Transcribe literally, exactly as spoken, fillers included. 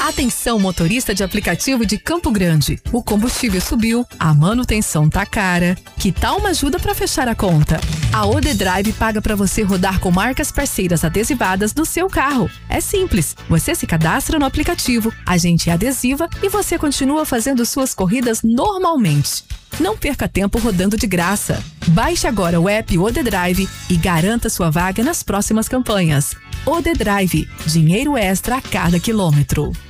Atenção, motorista de aplicativo de Campo Grande. O combustível subiu, a manutenção tá cara. Que tal uma ajuda para fechar a conta? A OdeDrive paga para você rodar com marcas parceiras adesivadas no seu carro. É simples. Você se cadastra no aplicativo, a gente adesiva e você continua fazendo suas corridas normalmente. Não perca tempo rodando de graça. Baixe agora o app OdeDrive e garanta sua vaga nas próximas campanhas. OdeDrive, dinheiro extra a cada quilômetro.